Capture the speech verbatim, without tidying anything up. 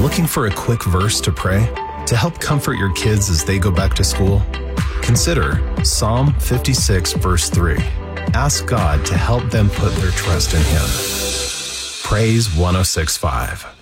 Looking for a quick verse to pray to help comfort your kids as they go back to school? Consider Psalm fifty-six, verse three. Ask God to help them put their trust in Him. Praise one oh six point five.